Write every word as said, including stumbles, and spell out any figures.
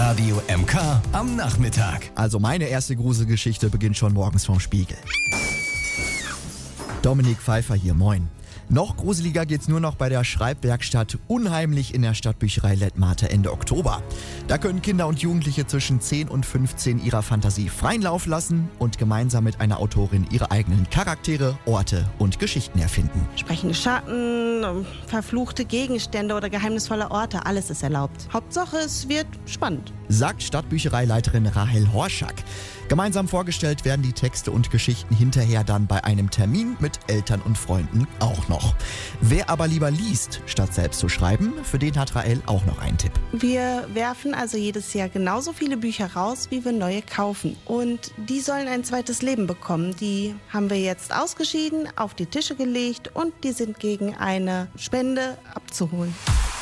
Radio M K am Nachmittag. Also meine erste Gruselgeschichte beginnt schon morgens vom Spiegel. Dominik Pfeiffer hier, moin. Noch gruseliger geht's nur noch bei der Schreibwerkstatt Unheimlich in der Stadtbücherei Lettmate Ende Oktober. Da können Kinder und Jugendliche zwischen zehn und fünfzehn ihrer Fantasie freien Lauf lassen und gemeinsam mit einer Autorin ihre eigenen Charaktere, Orte und Geschichten erfinden. Sprechende Schatten, verfluchte Gegenstände oder geheimnisvolle Orte, alles ist erlaubt. Hauptsache, es wird spannend. Sagt Stadtbüchereileiterin Rahel Horschak. Gemeinsam vorgestellt werden die Texte und Geschichten hinterher dann bei einem Termin mit Eltern und Freunden auch noch. Wer aber lieber liest, statt selbst zu schreiben, für den hat Rahel auch noch einen Tipp. Wir werfen also jedes Jahr genauso viele Bücher raus, wie wir neue kaufen. Und die sollen ein zweites Leben bekommen. Die haben wir jetzt ausgeschieden, auf die Tische gelegt und die sind gegen eine Spende abzuholen.